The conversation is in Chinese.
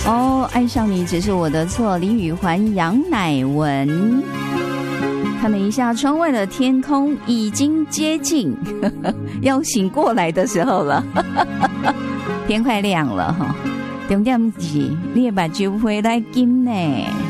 哦，爱上你只是我的错，李宇环、杨乃文。看了一下窗外的天空，已经接近要醒过来的时候了，天快亮了哈。重点是你的目睭回来金呢。